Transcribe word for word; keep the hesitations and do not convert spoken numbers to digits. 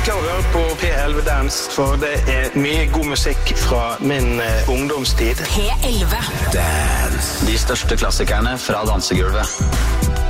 liker å høre på P elleve Dance, for det er mye god musikk fra min eh, ungdomstid. P elleve Dance. De største klassikerne fra dansegulvet.